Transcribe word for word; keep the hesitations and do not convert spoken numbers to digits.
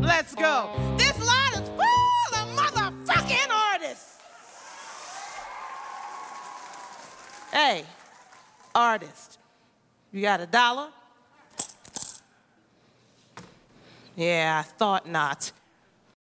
Let's go. This lot is full of motherfucking artists. Hey, artist, you got a dollar? Yeah, I thought not.